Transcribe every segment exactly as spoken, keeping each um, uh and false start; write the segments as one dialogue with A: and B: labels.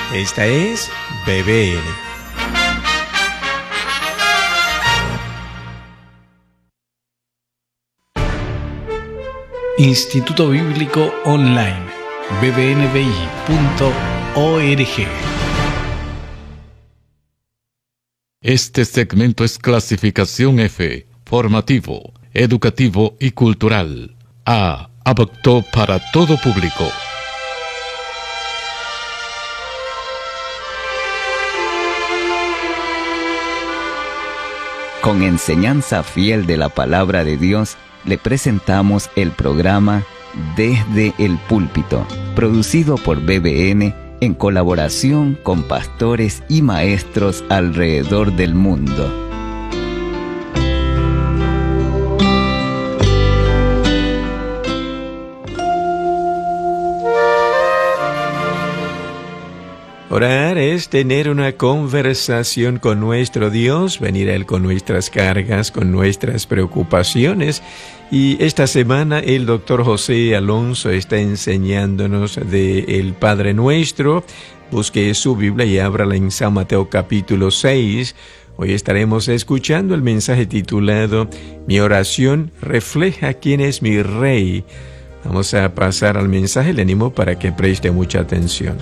A: Esta es B B N. Instituto Bíblico Online, b b n b i punto org.
B: Este segmento es clasificación F, formativo, educativo y cultural. A, apto para todo público.
C: Con enseñanza fiel de la palabra de Dios, le presentamos el programa Desde el Púlpito, producido por B B N en colaboración con pastores y maestros alrededor del mundo.
A: Orar es tener una conversación con nuestro Dios, venir a Él con nuestras cargas, con nuestras preocupaciones. Y esta semana el doctor José Alonso está enseñándonos del Padre Nuestro. Busque su Biblia y ábrala en San Mateo capítulo seis. Hoy estaremos escuchando el mensaje titulado Mi oración refleja quién es mi Rey. Vamos a pasar al mensaje, le animo para que preste mucha atención.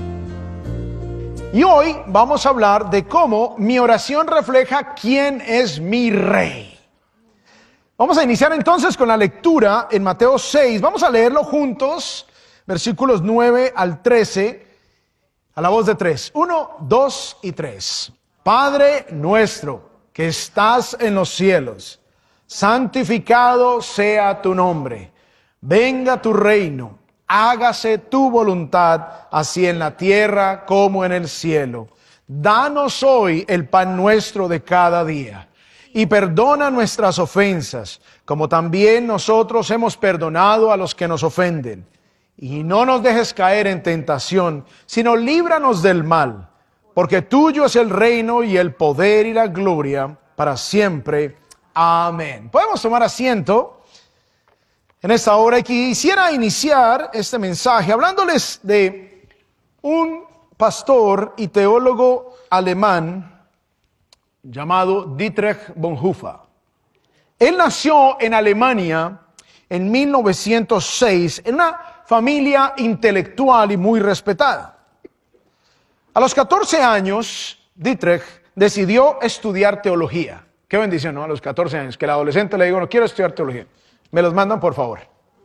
D: Y hoy vamos a hablar de cómo mi oración refleja quién es mi Rey. Vamos a iniciar entonces con la lectura en Mateo seis. Vamos a leerlo juntos, versículos nueve al trece, a la voz de tres. Uno, dos y tres. Padre nuestro, que estás en los cielos, santificado sea tu nombre. Venga tu reino. Hágase tu voluntad, así en la tierra como en el cielo. Danos hoy el pan nuestro de cada día. Y perdona nuestras ofensas, como también nosotros hemos perdonado a los que nos ofenden. Y no nos dejes caer en tentación, sino líbranos del mal. Porque tuyo es el reino y el poder y la gloria para siempre. Amén. Podemos tomar asiento en esta hora, y quisiera iniciar este mensaje hablándoles de un pastor y teólogo alemán llamado Dietrich Bonhoeffer. Él nació en Alemania en mil novecientos seis en una familia intelectual y muy respetada. A los catorce años, Dietrich decidió estudiar teología. Qué bendición, ¿no? A los catorce años, que el adolescente le digo, no quiero estudiar teología. Me los mandan, por favor.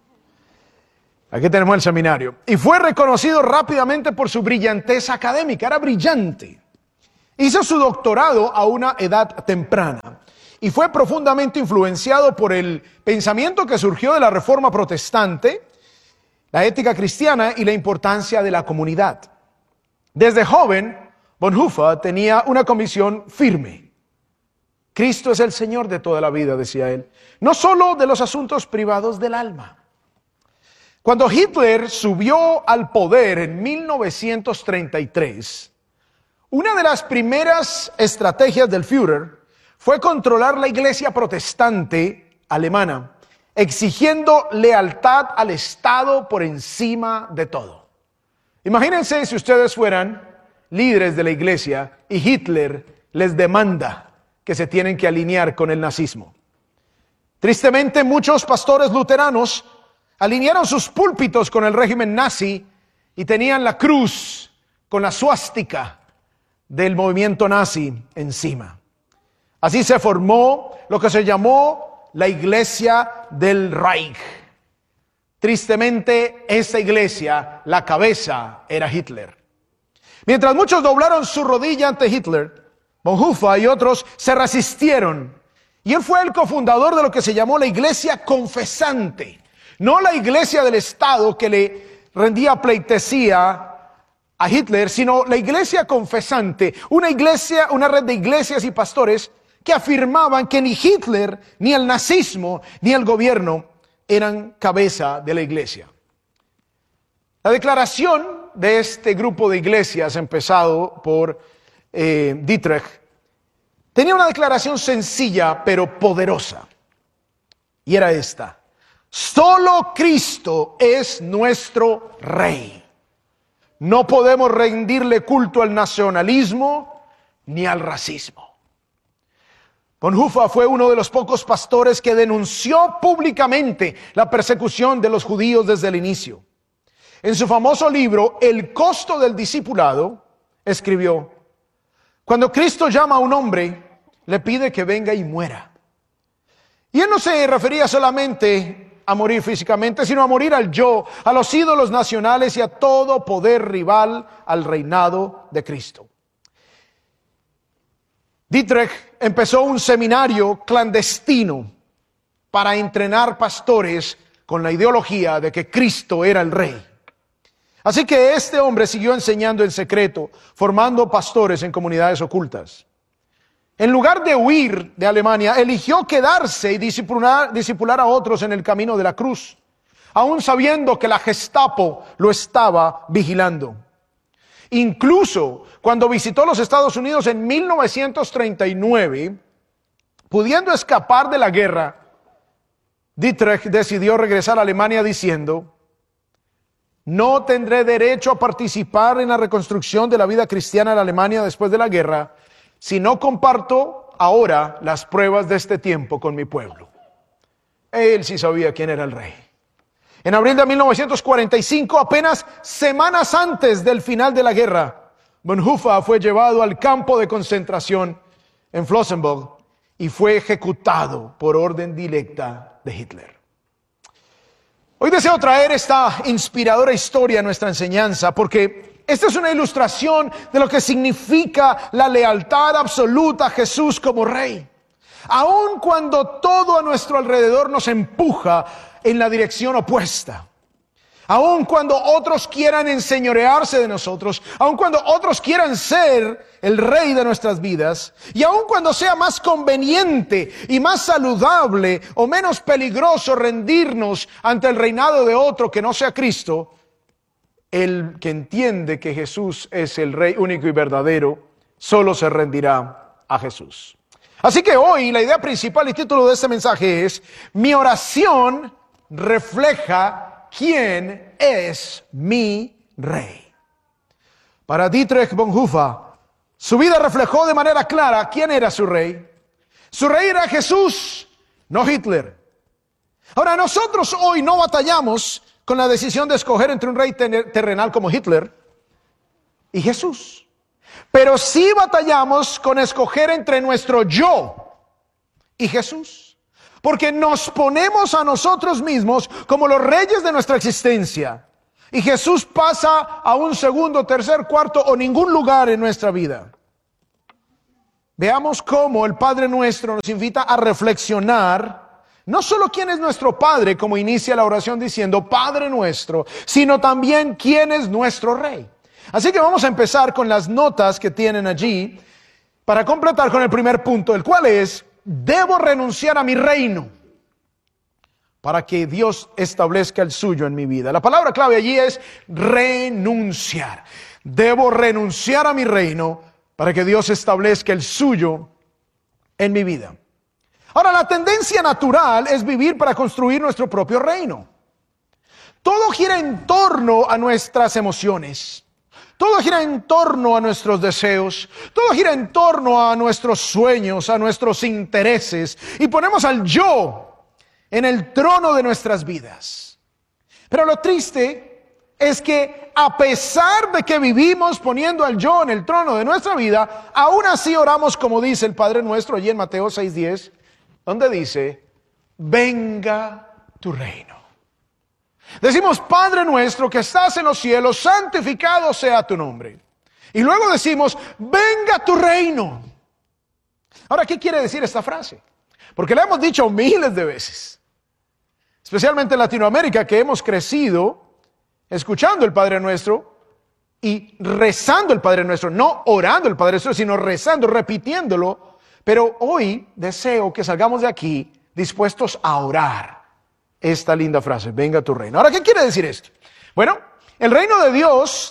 D: Aquí tenemos el seminario. Y fue reconocido rápidamente por su brillantez académica. Era brillante. Hizo su doctorado a una edad temprana. Y fue profundamente influenciado por el pensamiento que surgió de la Reforma Protestante, la ética cristiana y la importancia de la comunidad. Desde joven, Bonhoeffer tenía una convicción firme. Cristo es el Señor de toda la vida, decía él, no solo de los asuntos privados del alma. Cuando Hitler subió al poder en mil novecientos treinta y tres, una de las primeras estrategias del Führer fue controlar la iglesia protestante alemana, exigiendo lealtad al Estado por encima de todo. Imagínense si ustedes fueran líderes de la iglesia y Hitler les demanda que se tienen que alinear con el nazismo. Tristemente, muchos pastores luteranos alinearon sus púlpitos con el régimen nazi y tenían la cruz con la suástica del movimiento nazi encima. Así se formó lo que se llamó la Iglesia del Reich. Tristemente, esa iglesia, la cabeza era Hitler. Mientras muchos doblaron su rodilla ante Hitler, Bonhoeffer y otros se resistieron. Y él fue el cofundador de lo que se llamó la Iglesia Confesante. No la iglesia del Estado que le rendía pleitesía a Hitler, sino la Iglesia Confesante. Una iglesia, una red de iglesias y pastores que afirmaban que ni Hitler, ni el nazismo, ni el gobierno eran cabeza de la iglesia. La declaración de este grupo de iglesias, empezado por eh, Dietrich, tenía una declaración sencilla pero poderosa. Y era esta: solo Cristo es nuestro Rey. No podemos rendirle culto al nacionalismo ni al racismo. Bonhoeffer fue uno de los pocos pastores que denunció públicamente la persecución de los judíos desde el inicio. En su famoso libro, El costo del discipulado, escribió: cuando Cristo llama a un hombre, le pide que venga y muera. Y él no se refería solamente a morir físicamente, sino a morir al yo, a los ídolos nacionales y a todo poder rival al reinado de Cristo. Dietrich empezó un seminario clandestino para entrenar pastores con la ideología de que Cristo era el rey. Así que este hombre siguió enseñando en secreto, formando pastores en comunidades ocultas. En lugar de huir de Alemania, eligió quedarse y discipular, discipular a otros en el camino de la cruz, aún sabiendo que la Gestapo lo estaba vigilando. Incluso cuando visitó los Estados Unidos en mil novecientos treinta y nueve, pudiendo escapar de la guerra, Dietrich decidió regresar a Alemania diciendo: no tendré derecho a participar en la reconstrucción de la vida cristiana en Alemania después de la guerra si no comparto ahora las pruebas de este tiempo con mi pueblo. Él sí sabía quién era el rey. En abril de mil novecientos cuarenta y cinco, apenas semanas antes del final de la guerra, Bonhoeffer fue llevado al campo de concentración en Flossenburg y fue ejecutado por orden directa de Hitler. Hoy deseo traer esta inspiradora historia a nuestra enseñanza porque esta es una ilustración de lo que significa la lealtad absoluta a Jesús como Rey. Aun cuando todo a nuestro alrededor nos empuja en la dirección opuesta. Aun cuando otros quieran enseñorearse de nosotros. Aun cuando otros quieran ser el rey de nuestras vidas. Y aun cuando sea más conveniente y más saludable o menos peligroso rendirnos ante el reinado de otro que no sea Cristo, el que entiende que Jesús es el Rey único y verdadero, solo se rendirá a Jesús. Así que hoy la idea principal y título de este mensaje es: mi oración refleja quién es mi Rey. Para Dietrich Bonhoeffer, su vida reflejó de manera clara quién era su Rey. Su Rey era Jesús, no Hitler. Ahora, nosotros hoy no batallamos con la decisión de escoger entre un rey terrenal como Hitler y Jesús. Pero sí batallamos con escoger entre nuestro yo y Jesús. Porque nos ponemos a nosotros mismos como los reyes de nuestra existencia. Y Jesús pasa a un segundo, tercer, cuarto o ningún lugar en nuestra vida. Veamos cómo el Padre Nuestro nos invita a reflexionar no solo quién es nuestro Padre, como inicia la oración diciendo Padre Nuestro, sino también quién es nuestro Rey. Así que vamos a empezar con las notas que tienen allí para completar con el primer punto, el cual es: debo renunciar a mi reino para que Dios establezca el suyo en mi vida. La palabra clave allí es renunciar. Debo renunciar a mi reino para que Dios establezca el suyo en mi vida. Ahora, la tendencia natural es vivir para construir nuestro propio reino. Todo gira en torno a nuestras emociones. Todo gira en torno a nuestros deseos. Todo gira en torno a nuestros sueños, a nuestros intereses. Y ponemos al yo en el trono de nuestras vidas. Pero lo triste es que a pesar de que vivimos poniendo al yo en el trono de nuestra vida, aún así oramos como dice el Padre Nuestro allí en Mateo seis diez. Donde dice, venga tu reino. Decimos, Padre Nuestro que estás en los cielos, santificado sea tu nombre. Y luego decimos, venga tu reino. Ahora, ¿qué quiere decir esta frase? Porque la hemos dicho miles de veces. Especialmente en Latinoamérica, que hemos crecido escuchando el Padre Nuestro y rezando el Padre Nuestro. No orando el Padre Nuestro, sino rezando, repitiéndolo. Pero hoy deseo que salgamos de aquí dispuestos a orar esta linda frase, venga tu reino. Ahora, ¿qué quiere decir esto? Bueno, el reino de Dios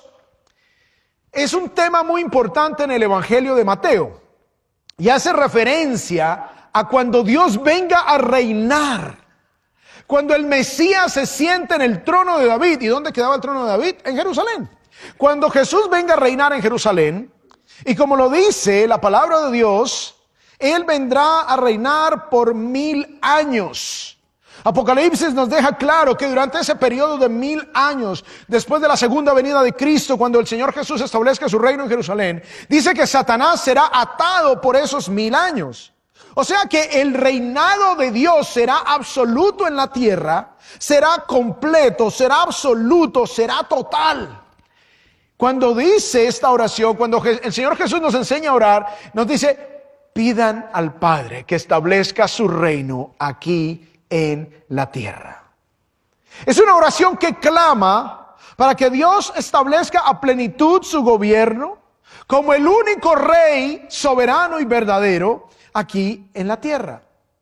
D: es un tema muy importante en el Evangelio de Mateo. Y hace referencia a cuando Dios venga a reinar. Cuando el Mesías se siente en el trono de David. ¿Y dónde quedaba el trono de David? En Jerusalén. Cuando Jesús venga a reinar en Jerusalén, y como lo dice la palabra de Dios, Él vendrá a reinar por mil años. Apocalipsis nos deja claro que durante ese periodo de mil años, después de la segunda venida de Cristo, cuando el Señor Jesús establezca su reino en Jerusalén, dice que Satanás será atado por esos mil años. O sea que el reinado de Dios será absoluto en la tierra, será completo, será absoluto, será total. Cuando dice esta oración, cuando el Señor Jesús nos enseña a orar, nos dice, pidan al Padre que establezca su reino aquí en la tierra. Es una oración que clama para que Dios establezca a plenitud su gobierno como el único rey soberano y verdadero aquí en la tierra.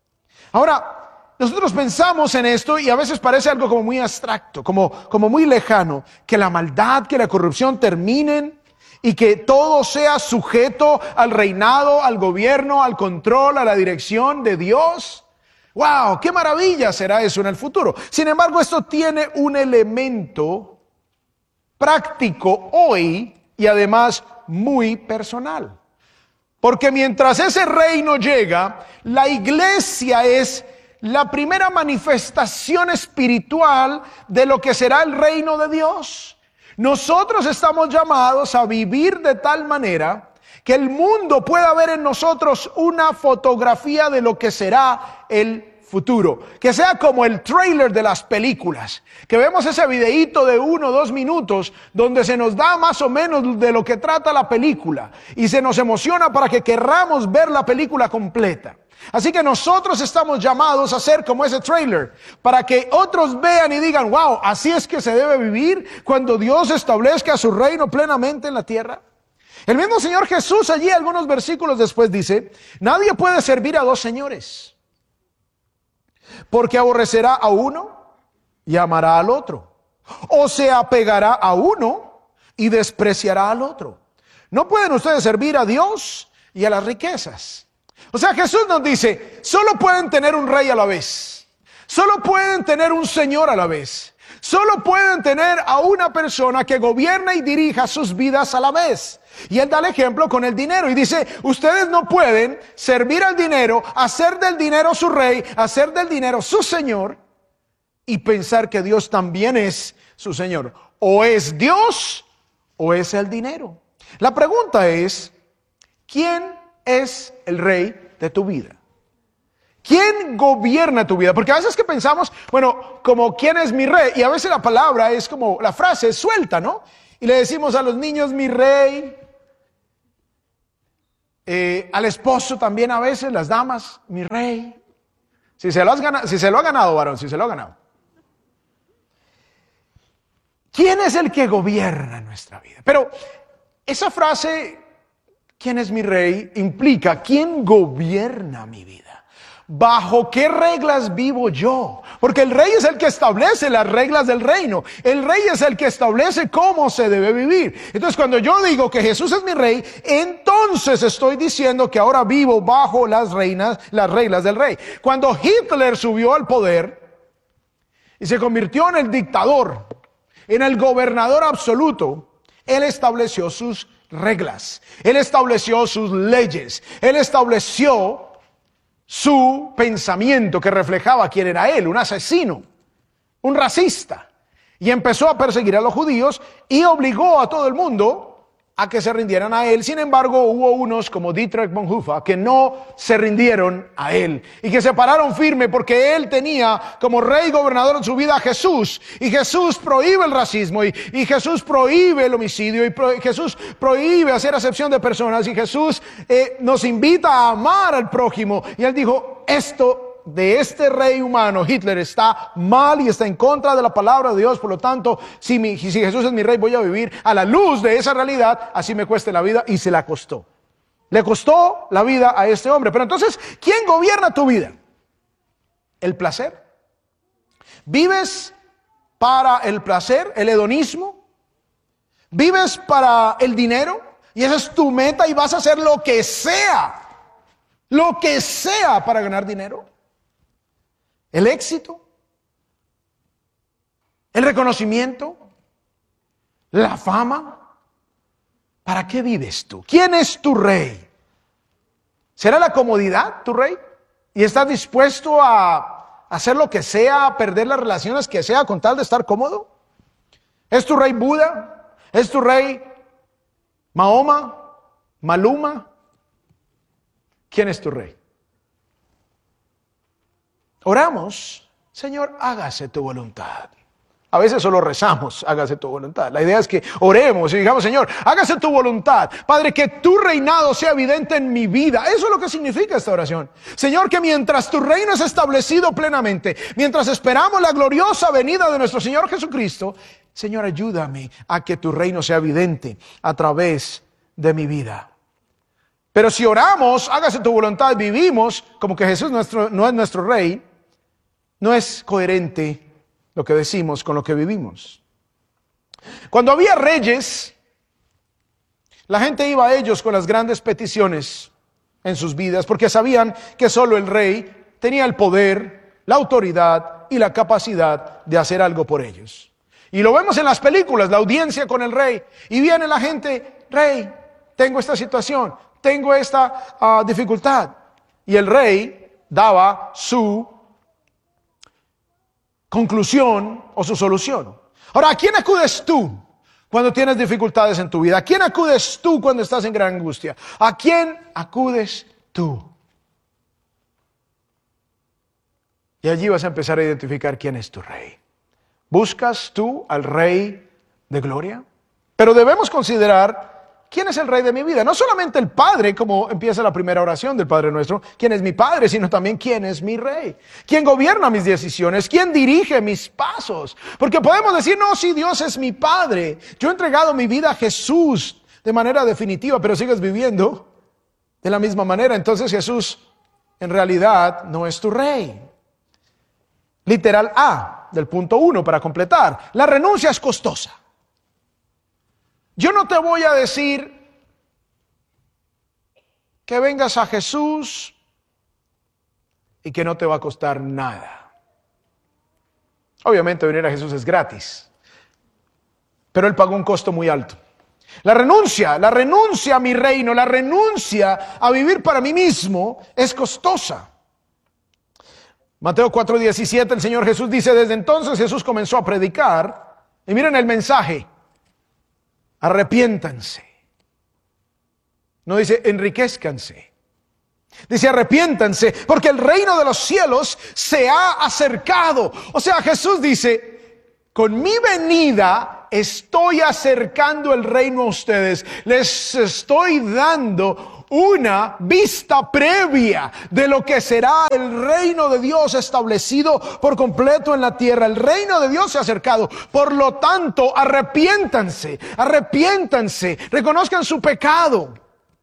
D: Ahora, nosotros pensamos en esto y a veces parece algo como muy abstracto, como, como muy lejano, que la maldad, que la corrupción terminen y que todo sea sujeto al reinado, al gobierno, al control, a la dirección de Dios. ¡Wow! ¡Qué maravilla será eso en el futuro! Sin embargo, esto tiene un elemento práctico hoy y además muy personal. Porque mientras ese reino llega, la iglesia es la primera manifestación espiritual de lo que será el reino de Dios. Nosotros estamos llamados a vivir de tal manera que el mundo pueda ver en nosotros una fotografía de lo que será el futuro. Que sea como el trailer de las películas. Que vemos ese videíto de uno o dos minutos donde se nos da más o menos de lo que trata la película. Y se nos emociona para que querramos ver la película completa. Así que nosotros estamos llamados a ser como ese trailer, para que otros vean y digan, wow, así es que se debe vivir cuando Dios establezca su reino plenamente en la tierra. El mismo Señor Jesús allí algunos versículos después dice, nadie puede servir a dos señores, porque aborrecerá a uno y amará al otro, o se apegará a uno y despreciará al otro. No pueden ustedes servir a Dios y a las riquezas. O sea, Jesús nos dice, solo pueden tener un rey a la vez, solo pueden tener un señor a la vez, solo pueden tener a una persona que gobierna y dirija sus vidas a la vez. Y Él da el ejemplo con el dinero y dice, ustedes no pueden servir al dinero, hacer del dinero su rey, hacer del dinero su señor y pensar que Dios también es su señor. O es Dios o es el dinero. La pregunta es, ¿quién es el rey de tu vida? ¿Quién gobierna tu vida? Porque a veces que pensamos, bueno, como ¿quién es mi rey? Y a veces la palabra es como, la frase es suelta, ¿no? Y le decimos a los niños, mi rey. Eh, al esposo también a veces, las damas, mi rey. Si se lo has ganado, si se lo ha ganado, varón, si se lo ha ganado. ¿Quién es el que gobierna nuestra vida? Pero esa frase, ¿quién es mi rey?, implica ¿quién gobierna mi vida? ¿Bajo qué reglas vivo yo? Porque el rey es el que establece las reglas del reino. El rey es el que establece cómo se debe vivir. Entonces, cuando yo digo que Jesús es mi rey, entonces estoy diciendo que ahora vivo bajo las reinas, las reglas del rey. Cuando Hitler subió al poder y se convirtió en el dictador, en el gobernador absoluto, él estableció sus reglas. Él estableció sus leyes. Él estableció su pensamiento que reflejaba quién era él, un asesino, un racista. Y empezó a perseguir a los judíos y obligó a todo el mundo a que se rindieran a él. Sin embargo, hubo unos como Dietrich Bonhoeffer que no se rindieron a él y que se pararon firme porque él tenía como rey gobernador en su vida a Jesús. Y Jesús prohíbe el racismo y, y Jesús prohíbe el homicidio y pro, Jesús prohíbe hacer acepción de personas y Jesús eh, nos invita a amar al prójimo. Y él dijo, esto de este rey humano, Hitler, está mal y está en contra de la palabra de Dios. Por lo tanto, si, mi, si Jesús es mi rey, voy a vivir a la luz de esa realidad, así me cueste la vida. Y se la costó. Le costó la vida a este hombre. Pero entonces, ¿quién gobierna tu vida? ¿El placer? ¿Vives para el placer, el hedonismo? ¿Vives para el dinero? Y esa es tu meta y vas a hacer lo que sea, lo que sea para ganar dinero. ¿El éxito? ¿El reconocimiento? la fama? ¿Para qué vives tú? ¿Quién es tu rey? ¿Será la comodidad tu rey? ¿Y estás dispuesto a hacer lo que sea, a perder las relaciones que sea con tal de estar cómodo? ¿Es tu rey Buda? ¿Es tu rey Mahoma? ¿Maluma? ¿Quién es tu rey? Oramos, Señor, hágase tu voluntad. A veces solo rezamos, hágase tu voluntad. La idea es que oremos y digamos, Señor, hágase tu voluntad. Padre, que tu reinado sea evidente en mi vida. Eso es lo que significa esta oración. Señor, que mientras tu reino es establecido plenamente, mientras esperamos la gloriosa venida de nuestro Señor Jesucristo, Señor, ayúdame a que tu reino sea evidente a través de mi vida. Pero si oramos, hágase tu voluntad, vivimos como que Jesús nuestro, no es nuestro rey, no es coherente lo que decimos con lo que vivimos. Cuando había reyes, la gente iba a ellos con las grandes peticiones en sus vidas, porque sabían que solo el rey tenía el poder, la autoridad y la capacidad de hacer algo por ellos. Y lo vemos en las películas, la audiencia con el rey, y viene la gente, rey, tengo esta situación, tengo esta uh, dificultad. Y el rey daba su conclusión o su solución. Ahora, ¿a quién acudes tú cuando tienes dificultades en tu vida? ¿A quién acudes tú cuando estás en gran angustia? ¿A quién acudes tú? Y allí vas a empezar a identificar quién es tu rey. ¿Buscas tú al rey de gloria? Pero debemos considerar quién es el rey de mi vida. No solamente el Padre, como empieza la primera oración del Padre Nuestro, quién es mi Padre, sino también quién es mi rey. ¿Quién gobierna mis decisiones? ¿Quién dirige mis pasos? Porque podemos decir, no, sí, Dios es mi Padre. Yo he entregado mi vida a Jesús de manera definitiva, pero sigues viviendo de la misma manera. Entonces Jesús en realidad no es tu rey. Literal A del punto uno para completar. La renuncia es costosa. Yo no te voy a decir que vengas a Jesús y que no te va a costar nada. Obviamente venir a Jesús es gratis, pero Él pagó un costo muy alto. La renuncia, la renuncia a mi reino, la renuncia a vivir para mí mismo es costosa. Mateo cuatro diecisiete, el Señor Jesús dice, desde entonces Jesús comenzó a predicar, y miren el mensaje, arrepiéntanse. No dice enriquezcanse. Dice arrepiéntanse porque el reino de los cielos se ha acercado. O sea, Jesús dice, con mi venida estoy acercando el reino a ustedes. Les estoy dando una vista previa de lo que será el reino de Dios establecido por completo en la tierra. El reino de Dios se ha acercado. Por lo tanto, arrepiéntanse, arrepiéntanse, reconozcan su pecado.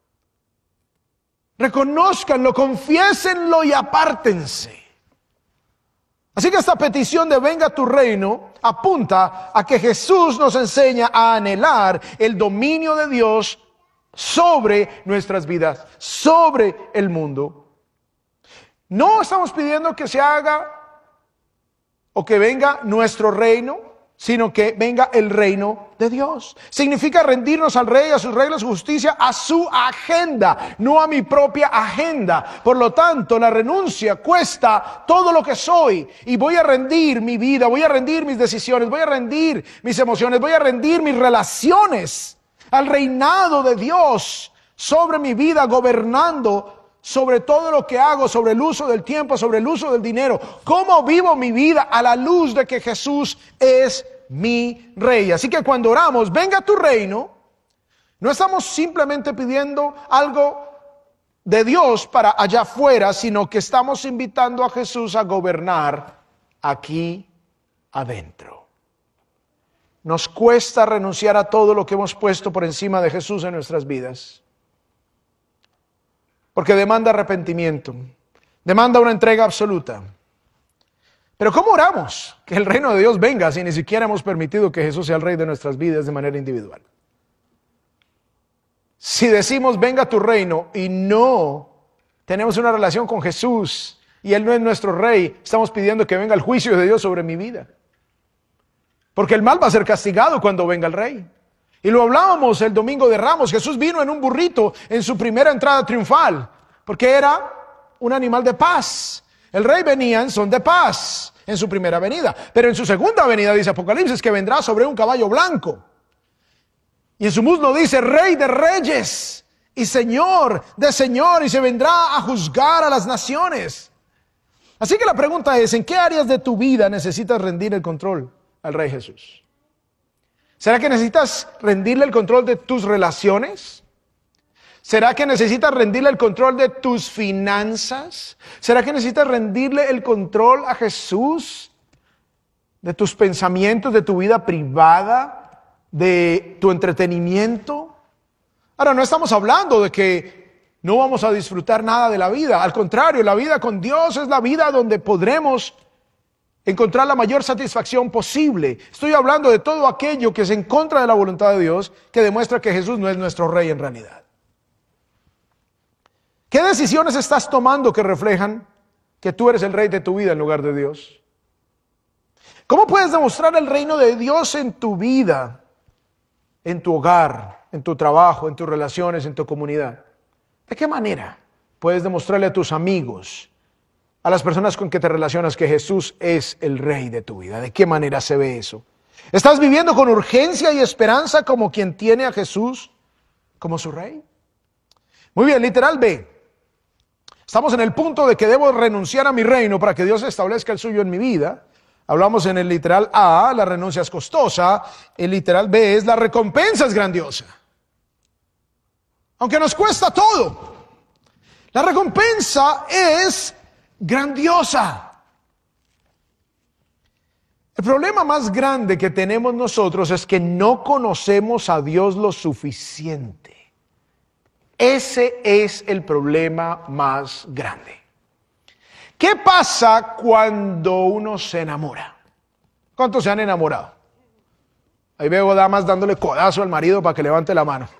D: Reconózcanlo, confiésenlo y apártense. Así que esta petición de venga tu reino apunta a que Jesús nos enseña a anhelar el dominio de Dios sobre nuestras vidas, sobre el mundo. No estamos pidiendo que se haga o que venga nuestro reino, sino que venga el reino de Dios. Significa rendirnos al rey, a sus reglas, su justicia, a su agenda, no a mi propia agenda. Por lo tanto, la renuncia cuesta todo lo que soy y voy a rendir mi vida, voy a rendir mis decisiones, voy a rendir mis emociones, voy a rendir mis relaciones al reinado de Dios sobre mi vida, gobernando sobre todo lo que hago, sobre el uso del tiempo, sobre el uso del dinero. ¿Cómo vivo mi vida a la luz de que Jesús es mi rey? Así que cuando oramos, venga tu reino, no estamos simplemente pidiendo algo de Dios para allá afuera, sino que estamos invitando a Jesús a gobernar aquí adentro. Nos cuesta renunciar a todo lo que hemos puesto por encima de Jesús en nuestras vidas. Porque demanda arrepentimiento, demanda una entrega absoluta. Pero ¿cómo oramos que el reino de Dios venga si ni siquiera hemos permitido que Jesús sea el rey de nuestras vidas de manera individual? Si decimos venga tu reino y no tenemos una relación con Jesús y Él no es nuestro rey, estamos pidiendo que venga el juicio de Dios sobre mi vida. Porque el mal va a ser castigado cuando venga el rey. Y lo hablábamos el domingo de Ramos. Jesús vino en un burrito en su primera entrada triunfal, porque era un animal de paz. El rey venía en son de paz en su primera venida, pero en su segunda venida dice Apocalipsis que vendrá sobre un caballo blanco. Y en su muslo dice Rey de reyes y Señor de señores, y se vendrá a juzgar a las naciones. Así que la pregunta es, ¿en qué áreas de tu vida necesitas rendir el control al Rey Jesús? ¿Será que necesitas rendirle el control de tus relaciones? ¿Será que necesitas rendirle el control de tus finanzas? ¿Será que necesitas rendirle el control a Jesús de tus pensamientos, de tu vida privada, de tu entretenimiento? Ahora, no estamos hablando de que no vamos a disfrutar nada de la vida. Al contrario, la vida con Dios es la vida donde podremos encontrar la mayor satisfacción posible. Estoy hablando de todo aquello que es en contra de la voluntad de Dios, que demuestra que Jesús no es nuestro Rey en realidad. ¿Qué decisiones estás tomando que reflejan que tú eres el Rey de tu vida en lugar de Dios? ¿Cómo puedes demostrar el reino de Dios en tu vida, en tu hogar, en tu trabajo, en tus relaciones, en tu comunidad? ¿De qué manera puedes demostrarle a tus amigos, a las personas con que te relacionas, que Jesús es el Rey de tu vida? ¿De qué manera se ve eso? ¿Estás viviendo con urgencia y esperanza como quien tiene a Jesús como su Rey? Muy bien, literal B. Estamos en el punto de que debo renunciar a mi reino para que Dios establezca el suyo en mi vida. Hablamos en el literal A, la renuncia es costosa. El literal B es la recompensa es grandiosa. Aunque nos cuesta todo, la recompensa es grandiosa. El problema más grande que tenemos nosotros es que no conocemos a Dios lo suficiente. Ese es el problema más grande. ¿Qué pasa cuando uno se enamora? ¿Cuántos se han enamorado? Ahí veo damas dándole codazo al marido para que levante la mano.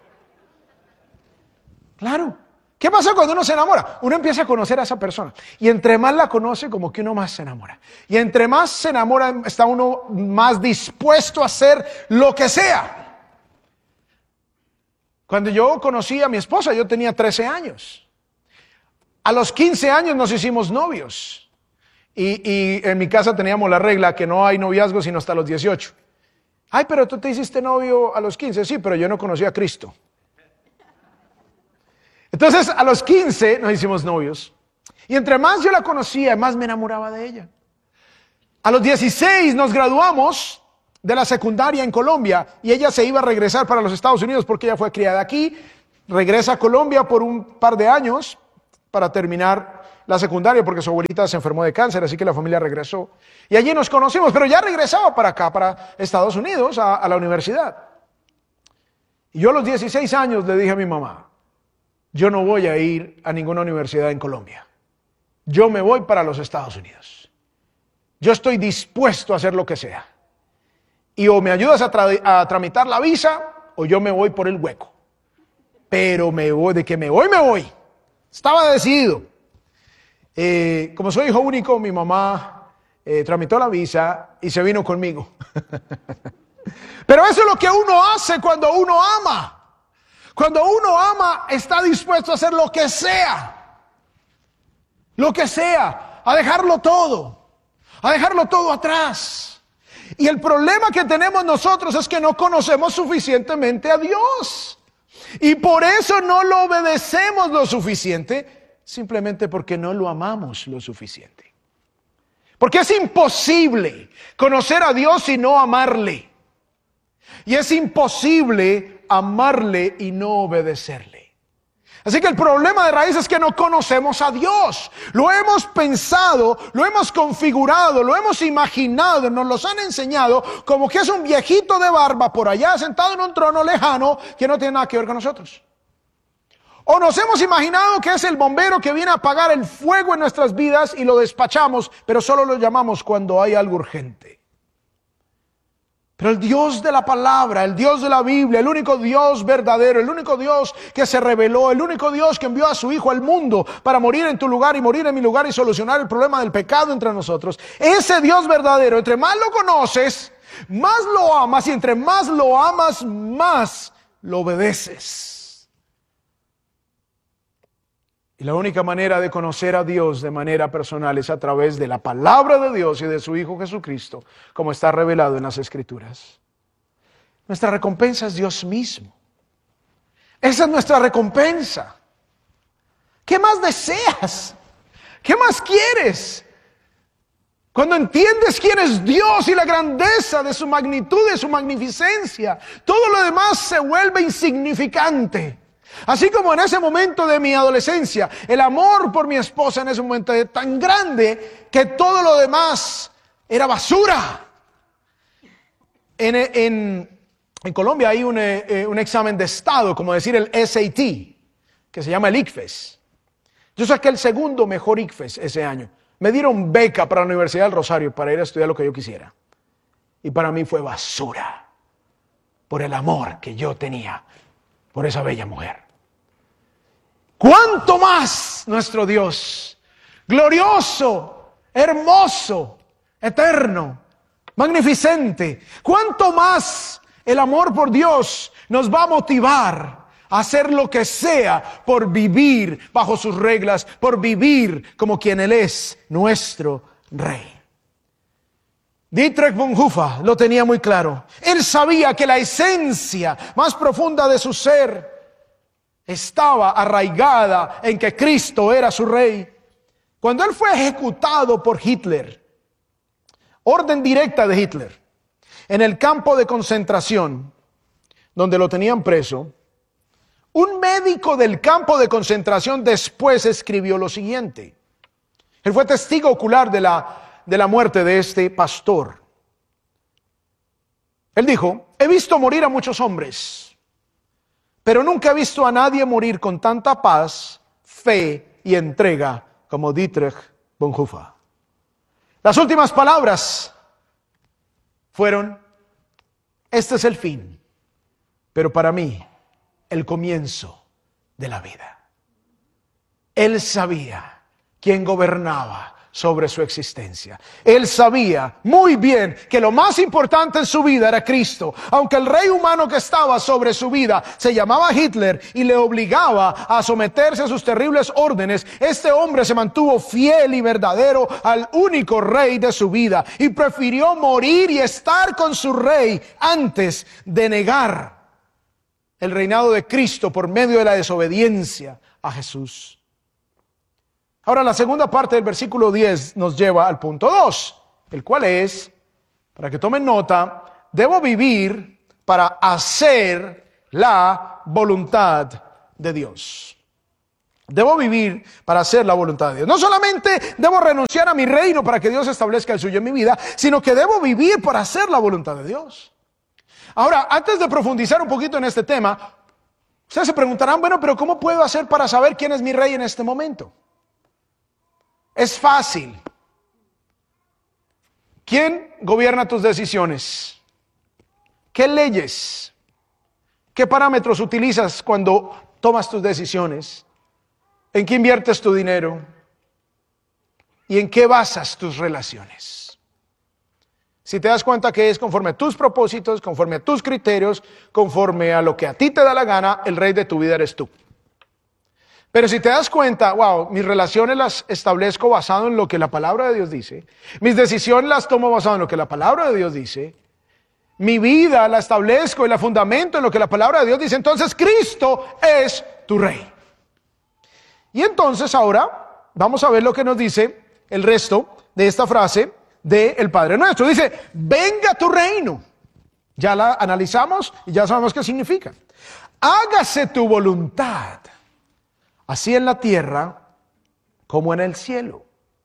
D: Claro. ¿Qué pasa cuando uno se enamora? Uno empieza a conocer a esa persona. Y entre más la conoce, como que uno más se enamora. Y entre más se enamora, está uno más dispuesto a hacer lo que sea. Cuando yo conocí a mi esposa, yo tenía trece años. A los quince años nos hicimos novios. Y, y en mi casa teníamos la regla que no hay noviazgo sino hasta los dieciocho. Ay, pero tú te hiciste novio a los quince. Sí, pero yo no conocí a Cristo. Entonces, a los quince nos hicimos novios. Y entre más yo la conocía, más me enamoraba de ella. A los dieciséis nos graduamos de la secundaria en Colombia y ella se iba a regresar para los Estados Unidos porque ella fue criada aquí. Regresa a Colombia por un par de años para terminar la secundaria porque su abuelita se enfermó de cáncer, así que la familia regresó. Y allí nos conocimos, pero ya regresaba para acá, para Estados Unidos, a, a la universidad. Y yo a los dieciséis años le dije a mi mamá, yo no voy a ir a ninguna universidad en Colombia. Yo me voy para los Estados Unidos. Yo estoy dispuesto a hacer lo que sea. Y o me ayudas a, tra- a tramitar la visa o yo me voy por el hueco. Pero me voy, de que me voy, me voy. Estaba decidido. Eh, como soy hijo único, mi mamá eh, tramitó la visa y se vino conmigo. Pero eso es lo que uno hace cuando uno ama. Cuando uno ama, está dispuesto a hacer lo que sea. Lo que sea. A dejarlo todo. A dejarlo todo atrás. Y el problema que tenemos nosotros es que no conocemos suficientemente a Dios. Y por eso no lo obedecemos lo suficiente, simplemente porque no lo amamos lo suficiente. Porque es imposible conocer a Dios y no amarle. Y es imposible amarle y no obedecerle. Así que el problema de raíz es que no conocemos a Dios. Lo hemos pensado, lo hemos configurado, lo hemos imaginado, nos los han enseñado como que es un viejito de barba por allá sentado en un trono lejano que no tiene nada que ver con nosotros. O nos hemos imaginado que es el bombero que viene a apagar el fuego en nuestras vidas y lo despachamos, pero solo lo llamamos cuando hay algo urgente. Pero el Dios de la palabra, el Dios de la Biblia, el único Dios verdadero, el único Dios que se reveló, el único Dios que envió a su Hijo al mundo para morir en tu lugar y morir en mi lugar y solucionar el problema del pecado entre nosotros. Ese Dios verdadero, entre más lo conoces, Más lo amas y entre más lo amas, más lo obedeces. Y la única manera de conocer a Dios de manera personal es a través de la palabra de Dios y de su Hijo Jesucristo, como está revelado en las Escrituras. Nuestra recompensa es Dios mismo. Esa es nuestra recompensa. ¿Qué más deseas? ¿Qué más quieres? Cuando entiendes quién es Dios y la grandeza de su magnitud, de su magnificencia, todo lo demás se vuelve insignificante. Así como en ese momento de mi adolescencia, el amor por mi esposa en ese momento era tan grande que todo lo demás era basura. En, en, en Colombia hay un, eh, un examen de estado, como decir el S A T, que se llama el I C F E S. Yo saqué el segundo mejor I C F E S ese año. Me dieron beca para la Universidad del Rosario para ir a estudiar lo que yo quisiera. Y para mí fue basura por el amor que yo tenía por esa bella mujer. ¿Cuánto más nuestro Dios, glorioso, hermoso, eterno, magnificente? ¿Cuánto más el amor por Dios nos va a motivar a hacer lo que sea por vivir bajo sus reglas, por vivir como quien Él es, nuestro Rey? Dietrich Bonhoeffer lo tenía muy claro. Él sabía que la esencia más profunda de su ser estaba arraigada en que Cristo era su Rey. Cuando él fue ejecutado por Hitler, orden directa de Hitler, en el campo de concentración, donde lo tenían preso, un médico del campo de concentración después escribió lo siguiente. Él fue testigo ocular de la, de la muerte de este pastor. Él dijo: he visto morir a muchos hombres, pero nunca he visto a nadie morir con tanta paz, fe y entrega como Dietrich Bonhoeffer. Las últimas palabras fueron: este es el fin, pero para mí, el comienzo de la vida. Él sabía quién gobernaba sobre su existencia. Él sabía muy bien que lo más importante en su vida era Cristo. Aunque el rey humano que estaba sobre su vida se llamaba Hitler y le obligaba a someterse a sus terribles órdenes, este hombre se mantuvo fiel y verdadero al único rey de su vida y prefirió morir y estar con su rey antes de negar el reinado de Cristo por medio de la desobediencia a Jesús. Ahora, la segunda parte del versículo diez nos lleva al punto dos, el cual es, para que tomen nota, debo vivir para hacer la voluntad de Dios. Debo vivir para hacer la voluntad de Dios. No solamente debo renunciar a mi reino para que Dios establezca el suyo en mi vida, sino que debo vivir para hacer la voluntad de Dios. Ahora, antes de profundizar un poquito en este tema, ustedes se preguntarán, bueno, pero ¿cómo puedo hacer para saber quién es mi rey en este momento? Es fácil. ¿Quién gobierna tus decisiones? ¿Qué leyes? ¿Qué parámetros utilizas cuando tomas tus decisiones? ¿En qué inviertes tu dinero? ¿Y en qué basas tus relaciones? Si te das cuenta que es conforme a tus propósitos, conforme a tus criterios, conforme a lo que a ti te da la gana, el rey de tu vida eres tú. Pero si te das cuenta, wow, mis relaciones las establezco basado en lo que la palabra de Dios dice, mis decisiones las tomo basado en lo que la palabra de Dios dice, mi vida la establezco y la fundamento en lo que la palabra de Dios dice, entonces Cristo es tu rey. Y entonces ahora vamos a ver lo que nos dice el resto de esta frase del Padre Nuestro. Dice, venga tu reino. Ya la analizamos y ya sabemos qué significa. Hágase tu voluntad, así en la tierra como en el cielo.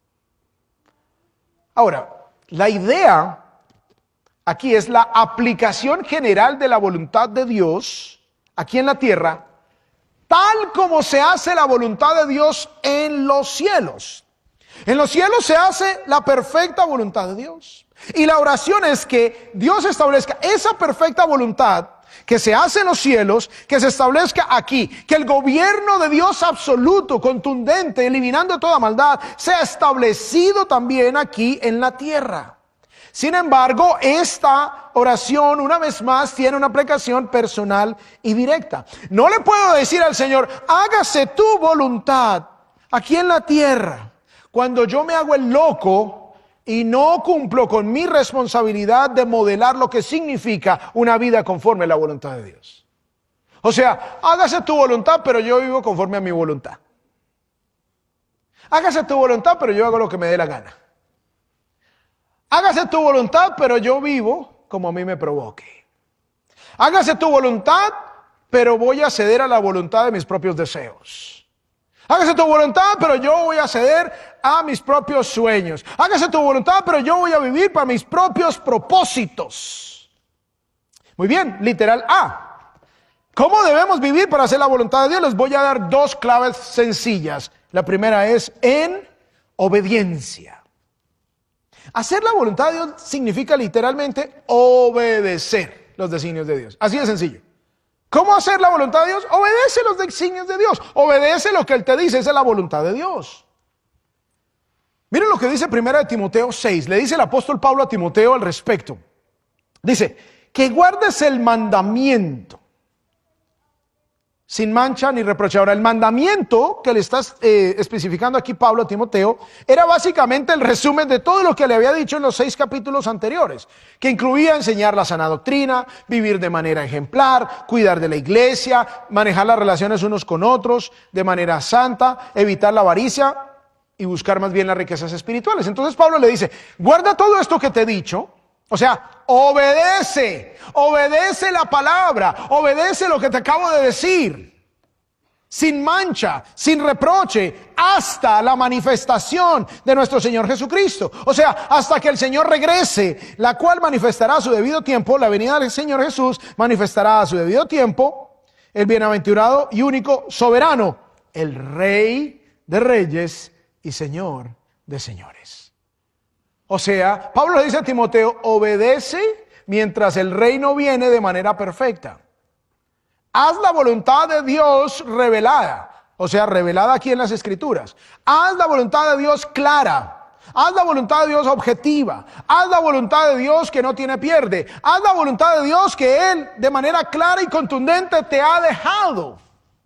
D: Ahora, la idea aquí es la aplicación general de la voluntad de Dios aquí en la tierra, tal como se hace la voluntad de Dios en los cielos. En los cielos se hace la perfecta voluntad de Dios. Y la oración es que Dios establezca esa perfecta voluntad que se hace en los cielos, que se establezca aquí, que el gobierno de Dios absoluto, contundente, eliminando toda maldad, sea establecido también aquí en la tierra. Sin embargo, esta oración, una vez más, tiene una aplicación personal y directa. No le puedo decir al Señor, hágase tu voluntad aquí en la tierra, cuando yo me hago el loco y no cumplo con mi responsabilidad de modelar lo que significa una vida conforme a la voluntad de Dios. O sea, hágase tu voluntad, pero yo vivo conforme a mi voluntad. Hágase tu voluntad, pero yo hago lo que me dé la gana. Hágase tu voluntad, pero yo vivo como a mí me provoque. Hágase tu voluntad, pero voy a ceder a la voluntad de mis propios deseos. Hágase tu voluntad, pero yo voy a ceder a mis propios sueños. Hágase tu voluntad, pero yo voy a vivir para mis propios propósitos. Muy bien, literal A. ¿Cómo debemos vivir para hacer la voluntad de Dios? Les voy a dar dos claves sencillas. La primera es en obediencia. Hacer la voluntad de Dios significa literalmente obedecer los designios de Dios. Así de sencillo. ¿Cómo hacer la voluntad de Dios? Obedece los designios de Dios. Obedece lo que Él te dice, esa es la voluntad de Dios. Miren lo que dice primera de Timoteo seis. Le dice el apóstol Pablo a Timoteo al respecto. Dice, que guardes el mandamiento sin mancha ni reproche. Ahora, el mandamiento que le está eh, especificando aquí Pablo a Timoteo era básicamente el resumen de todo lo que le había dicho en los seis capítulos anteriores, que incluía enseñar la sana doctrina, vivir de manera ejemplar, cuidar de la iglesia, manejar las relaciones unos con otros de manera santa, evitar la avaricia y buscar más bien las riquezas espirituales. Entonces Pablo le dice, guarda todo esto que te he dicho. O sea, obedece, obedece la palabra, obedece lo que te acabo de decir, sin mancha, sin reproche, hasta la manifestación de nuestro Señor Jesucristo. O sea, hasta que el Señor regrese, la cual manifestará a su debido tiempo, la venida del Señor Jesús manifestará a su debido tiempo, el bienaventurado y único soberano, el Rey de reyes y Señor de señores. O sea, Pablo le dice a Timoteo, obedece mientras el reino viene de manera perfecta. Haz la voluntad de Dios revelada, o sea, revelada aquí en las Escrituras. Haz la voluntad de Dios clara. Haz la voluntad de Dios objetiva. Haz la voluntad de Dios que no tiene pierde. Haz la voluntad de Dios que Él de manera clara y contundente te ha dejado.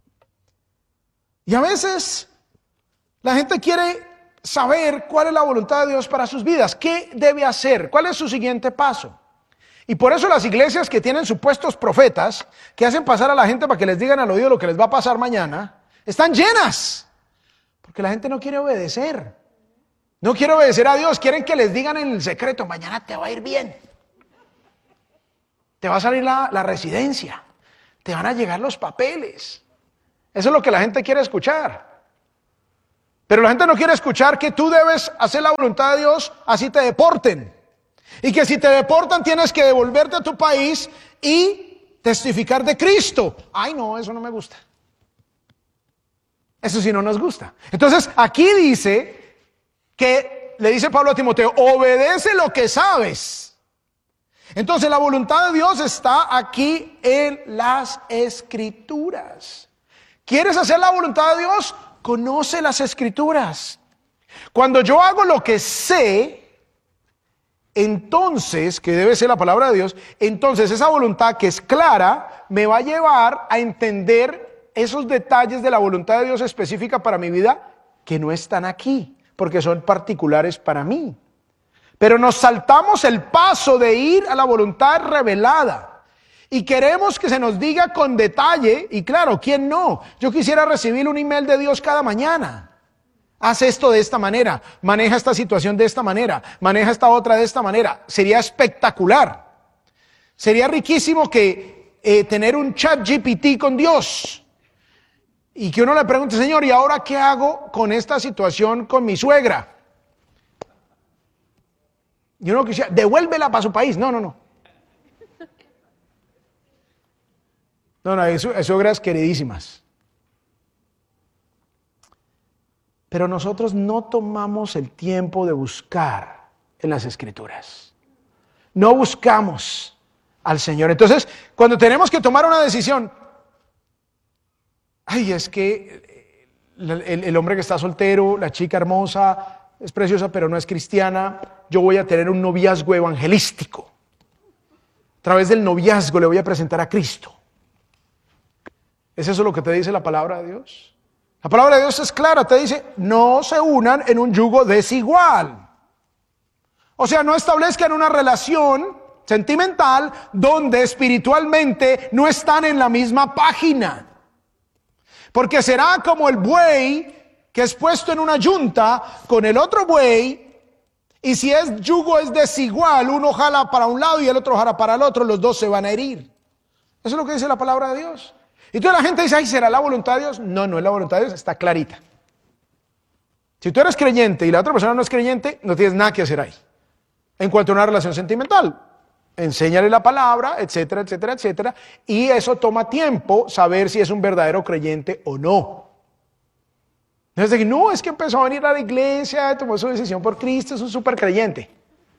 D: Y a veces la gente quiere saber cuál es la voluntad de Dios para sus vidas, qué debe hacer, cuál es su siguiente paso. Y por eso las iglesias que tienen supuestos profetas, que hacen pasar a la gente para que les digan al oído lo que les va a pasar mañana, están llenas, porque la gente no quiere obedecer, no quiere obedecer a Dios, quieren que les digan en el secreto, mañana te va a ir bien, te va a salir la, la residencia, te van a llegar los papeles. Eso es lo que la gente quiere escuchar. Pero la gente no quiere escuchar que tú debes hacer la voluntad de Dios así te deporten. Y que si te deportan tienes que devolverte a tu país y testificar de Cristo. Ay, no, eso no me gusta. Eso sí no nos gusta. Entonces aquí dice que, le dice Pablo a Timoteo, obedece lo que sabes. Entonces la voluntad de Dios está aquí en las Escrituras. ¿Quieres hacer la voluntad de Dios? Conoce las Escrituras. Cuando yo hago lo que sé, entonces, que debe ser la palabra de Dios, entonces esa voluntad que es clara me va a llevar a entender esos detalles de la voluntad de Dios específica para mi vida que no están aquí, porque son particulares para mí. Pero nos saltamos el paso de ir a la voluntad revelada. Y queremos que se nos diga con detalle, y claro, ¿quién no? Yo quisiera recibir un email de Dios cada mañana. Haz esto de esta manera, maneja esta situación de esta manera, maneja esta otra de esta manera. Sería espectacular. Sería riquísimo que eh, tener un chat G P T con Dios. Y que uno le pregunte, Señor, ¿y ahora qué hago con esta situación con mi suegra? Y uno quisiera, devuélvela para su país. No, no, no. No, no, hay suegras queridísimas. Pero nosotros no tomamos el tiempo de buscar en las Escrituras. No buscamos al Señor. Entonces, cuando tenemos que tomar una decisión, ay, es que el, el, el hombre que está soltero, la chica hermosa, es preciosa, pero no es cristiana, yo voy a tener un noviazgo evangelístico. A través del noviazgo le voy a presentar a Cristo. ¿Es eso lo que te dice la palabra de Dios? La palabra de Dios es clara, te dice, no se unan en un yugo desigual. O sea, no establezcan una relación sentimental donde espiritualmente no están en la misma página. Porque será como el buey que es puesto en una yunta con el otro buey, y si es yugo es desigual, uno jala para un lado y el otro jala para el otro, los dos se van a herir. Eso es lo que dice la palabra de Dios. Y toda la gente dice, ay, ¿será la voluntad de Dios? No, no es la voluntad de Dios, está clarita. Si tú eres creyente y la otra persona no es creyente, no tienes nada que hacer ahí. En cuanto a una relación sentimental, enséñale la palabra, etcétera, etcétera, etcétera. Y eso toma tiempo saber si es un verdadero creyente o no. No es de que, no, es que empezó a venir a la iglesia, tomó su decisión por Cristo, es un súper creyente.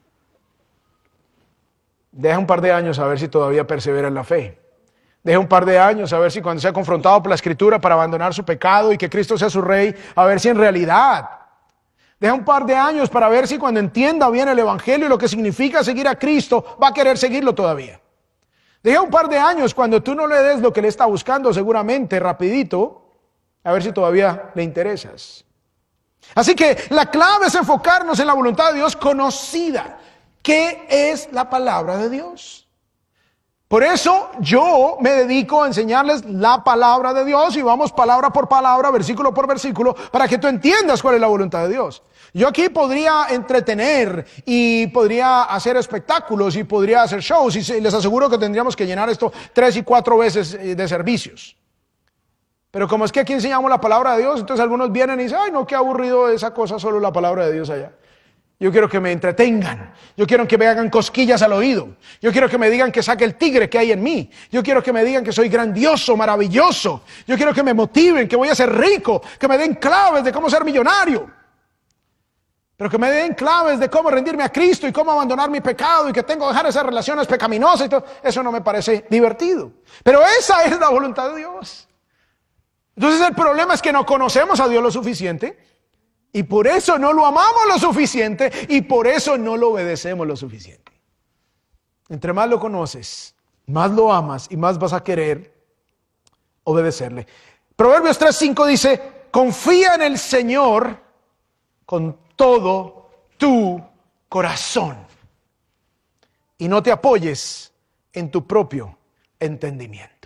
D: Deja un par de años a ver si todavía persevera en la fe. Deja un par de años a ver si cuando sea confrontado por la Escritura para abandonar su pecado y que Cristo sea su Rey, a ver si en realidad. Deja un par de años para ver si cuando entienda bien el Evangelio y lo que significa seguir a Cristo, va a querer seguirlo todavía. Deja un par de años cuando tú no le des lo que le está buscando seguramente, rapidito, a ver si todavía le interesas. Así que la clave es enfocarnos en la voluntad de Dios conocida. ¿Qué es la palabra de Dios? Por eso yo me dedico a enseñarles la palabra de Dios y vamos palabra por palabra, versículo por versículo, para que tú entiendas cuál es la voluntad de Dios. Yo aquí podría entretener y podría hacer espectáculos y podría hacer shows y les aseguro que tendríamos que llenar esto tres y cuatro veces de servicios. Pero como es que aquí enseñamos la palabra de Dios, entonces algunos vienen y dicen, ay no, qué aburrido esa cosa, solo la palabra de Dios allá. Yo quiero que me entretengan, yo quiero que me hagan cosquillas al oído, yo quiero que me digan que saque el tigre que hay en mí, yo quiero que me digan que soy grandioso, maravilloso, yo quiero que me motiven, que voy a ser rico, que me den claves de cómo ser millonario, pero que me den claves de cómo rendirme a Cristo y cómo abandonar mi pecado y que tengo que dejar esas relaciones pecaminosas y todo. Eso no me parece divertido, pero esa es la voluntad de Dios. Entonces el problema es que no conocemos a Dios lo suficiente. Y por eso no lo amamos lo suficiente y por eso no lo obedecemos lo suficiente. Entre más lo conoces, más lo amas y más vas a querer obedecerle. Proverbios tres cinco dice, confía en el Señor con todo tu corazón y no te apoyes en tu propio entendimiento.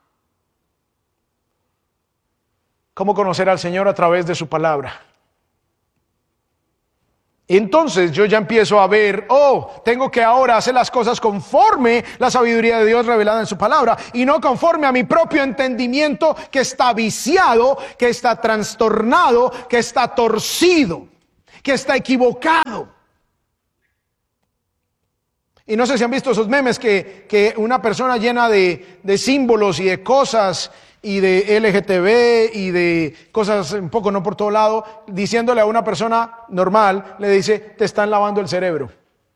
D: ¿Cómo conocer al Señor? A través de su palabra. Entonces yo ya empiezo a ver, oh, tengo que ahora hacer las cosas conforme la sabiduría de Dios revelada en su palabra y no conforme a mi propio entendimiento que está viciado, que está trastornado, que está torcido, que está equivocado. Y no sé si han visto esos memes que, que una persona llena de, de símbolos y de cosas y de L G T B y de cosas un poco no por todo lado, diciéndole a una persona normal, le dice, te están lavando el cerebro.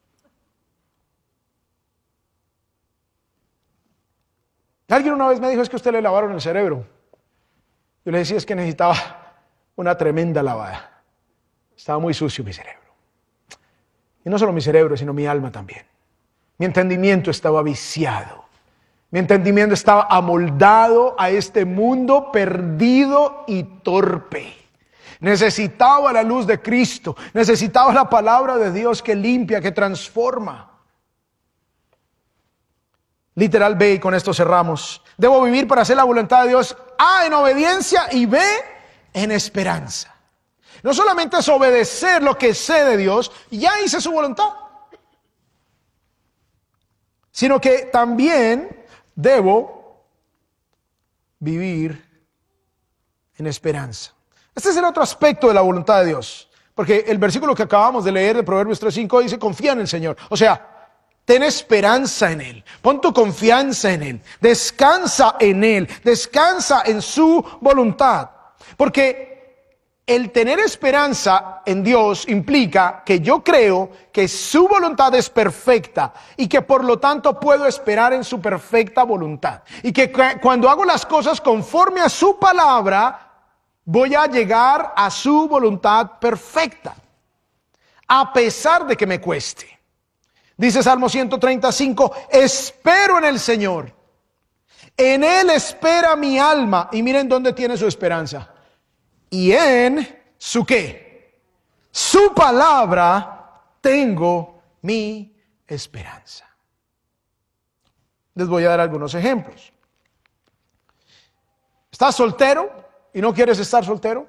D: Alguien una vez me dijo, es que a usted le lavaron el cerebro. Yo le decía, es que necesitaba una tremenda lavada. Estaba muy sucio mi cerebro. Y no solo mi cerebro, sino mi alma también. Mi entendimiento estaba viciado. Mi entendimiento estaba amoldado a este mundo perdido y torpe. Necesitaba la luz de Cristo. Necesitaba la palabra de Dios que limpia, que transforma. Literal B, y con esto cerramos. Debo vivir para hacer la voluntad de Dios. A, en obediencia, y B, en esperanza. No solamente es obedecer lo que sé de Dios, ya hice su voluntad. Sino que también debo vivir en esperanza. Este es el otro aspecto de la voluntad de Dios. Porque el versículo que acabamos de leer de Proverbios tres cinco dice, confía en el Señor. O sea, ten esperanza en Él. Pon tu confianza en Él. Descansa en Él. Descansa en su voluntad. Porque el tener esperanza en Dios implica que yo creo que su voluntad es perfecta y que por lo tanto puedo esperar en su perfecta voluntad. Y que cuando hago las cosas conforme a su palabra, voy a llegar a su voluntad perfecta. a pesar de que me cueste. Dice Salmo ciento treinta y cinco, espero en el Señor. En Él espera mi alma. Y miren dónde tiene su esperanza. Y en su qué. Su palabra tengo mi esperanza. Les voy a dar algunos ejemplos. ¿Estás soltero y no quieres estar soltero?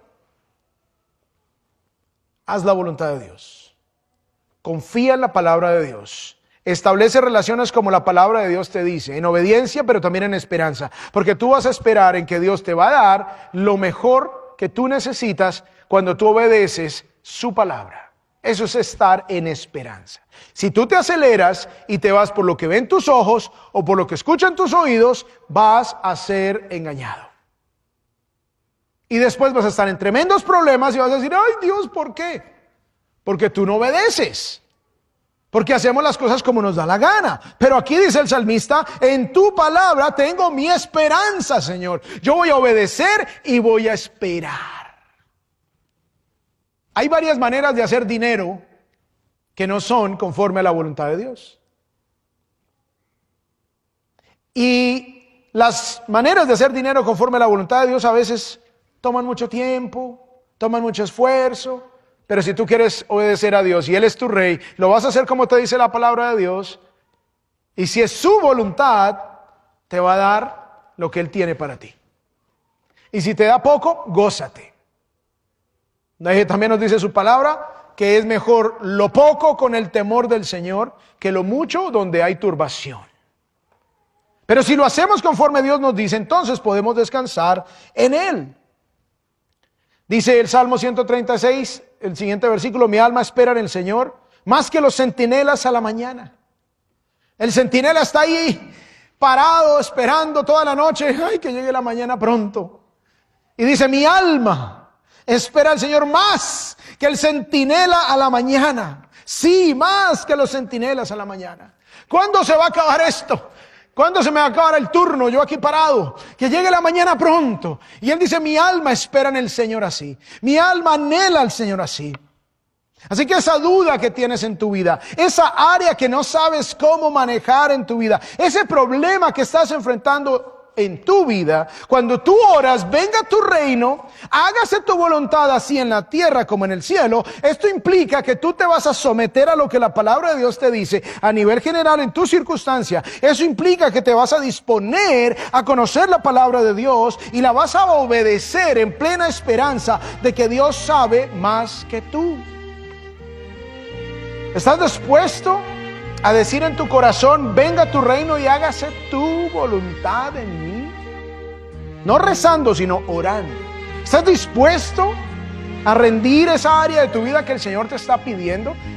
D: Haz la voluntad de Dios. Confía en la palabra de Dios. Establece relaciones como la palabra de Dios te dice, en obediencia, pero también en esperanza. Porque tú vas a esperar en que Dios te va a dar lo mejor que tú necesitas cuando tú obedeces su palabra. Eso es estar en esperanza. Si tú te aceleras y te vas por lo que ven tus ojos o por lo que escuchan tus oídos, vas a ser engañado. Y después vas a estar en tremendos problemas y vas a decir, ay Dios, ¿por qué? Porque tú no obedeces. Porque hacemos las cosas como nos da la gana. Pero aquí dice el salmista, en tu palabra tengo mi esperanza, Señor. Yo voy a obedecer y voy a esperar. Hay varias maneras de hacer dinero que no son conforme a la voluntad de Dios. Y las maneras de hacer dinero conforme a la voluntad de Dios a veces toman mucho tiempo, toman mucho esfuerzo. Pero si tú quieres obedecer a Dios y Él es tu rey, lo vas a hacer como te dice la palabra de Dios. Y si es su voluntad, te va a dar lo que Él tiene para ti. Y si te da poco, gózate. También nos dice su palabra que es mejor lo poco con el temor del Señor que lo mucho donde hay turbación. Pero si lo hacemos conforme Dios nos dice, entonces podemos descansar en Él. Dice el Salmo ciento treinta y seis, el siguiente versículo, mi alma espera en el Señor, más que los centinelas a la mañana. El centinela está ahí, parado, esperando toda la noche, ay, que llegue la mañana pronto. Y dice, mi alma espera al Señor más que el centinela a la mañana. Sí, más que los centinelas a la mañana. ¿Cuándo se va a acabar esto? ¿Cuándo se me va a acabar el turno? Yo aquí parado. Que llegue la mañana pronto. Y él dice, mi alma espera en el Señor así. Mi alma anhela al Señor así. Así que esa duda que tienes en tu vida, esa área que no sabes cómo manejar en tu vida, ese problema que estás enfrentando en tu vida, cuando tú oras, venga tu reino, hágase tu voluntad así en la tierra como en el cielo. Esto implica que tú te vas a someter a lo que la palabra de Dios te dice a nivel general en tu circunstancia. Eso implica que te vas a disponer a conocer la palabra de Dios y la vas a obedecer en plena esperanza de que Dios sabe más que tú. ¿Estás dispuesto a decir en tu corazón, venga tu reino y hágase tu voluntad en mí? No rezando, sino orando. ¿Estás dispuesto a rendir esa área de tu vida que el Señor te está pidiendo?